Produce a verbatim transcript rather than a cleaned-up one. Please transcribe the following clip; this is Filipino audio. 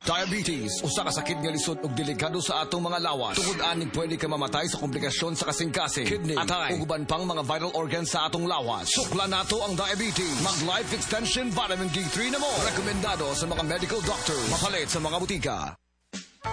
Diabetes, usa ka sakit nga lisod ug delikado sa atong mga lawas. Tungod aning pwede ka mamatay sa komplikasyon sa kasing-kasing, kidney, atay, ug uban pang mga vital organs sa atong lawas. Sukla nato ang diabetes. Mag Life Extension Vitamin D three na mo. Rekomendado sa mga medical doctor. Mapalit sa mga butika.